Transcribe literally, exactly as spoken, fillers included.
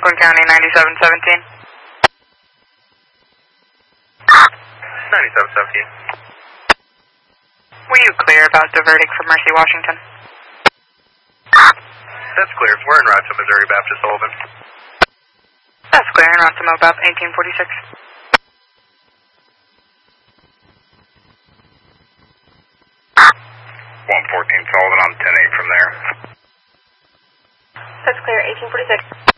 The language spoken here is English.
Oakland County, ninety-seven seventeen. ninety-seven seventeen. Were you clear about diverting from Mercy, Washington? That's clear. We're en route to Missouri Baptist Sullivan. That's clear, en route to Mobap, eighteen forty-six. one fourteen Sullivan on ten eight from there. That's clear, eighteen forty-six.